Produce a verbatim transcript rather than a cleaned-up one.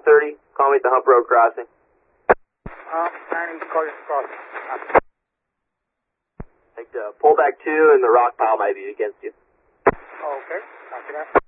thirty. Call me at the Hump Road crossing. Um, ninety, call you crossing. Like, uh, pull back two and the rock pile might be against you. Oh, okay. Copy that.